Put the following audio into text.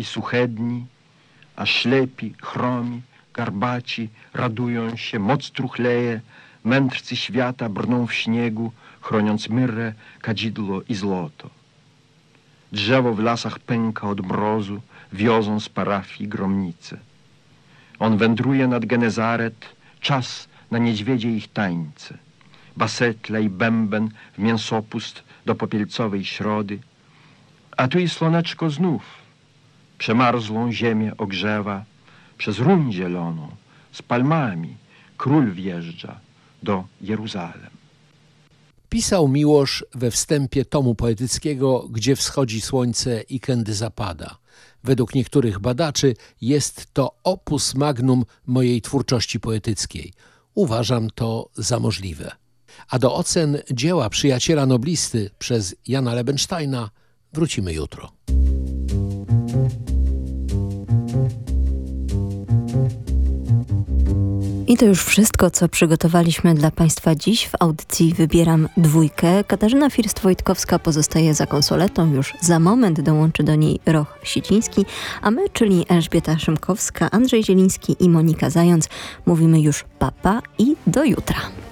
i suchedni, a ślepi, chromi, garbaci radują się, moc truchleje, mędrcy świata brną w śniegu, chroniąc myrrę, kadzidło i złoto. Drzewo w lasach pęka od mrozu, wiozą z parafii gromnice. On wędruje nad Genezaret, czas na niedźwiedzie ich tańce. Basetla i bęben w mięsopust do popielcowej środy. A tu i słoneczko znów przemarzłą ziemię ogrzewa. Przez ruń zieloną, z palmami, król wjeżdża do Jeruzalem. Pisał Miłosz we wstępie tomu poetyckiego Gdzie wschodzi słońce i kędy zapada. Według niektórych badaczy jest to opus magnum mojej twórczości poetyckiej. Uważam to za możliwe. A do ocen dzieła Przyjaciela Noblisty przez Jana Lebensteina wrócimy jutro. I to już wszystko, co przygotowaliśmy dla Państwa dziś w audycji Wybieram Dwójkę. Katarzyna First-Wojtkowska pozostaje za konsoletą. Już za moment dołączy do niej Roch Siciński, a my, czyli Elżbieta Szymkowska, Andrzej Zieliński i Monika Zając, mówimy już papa i do jutra.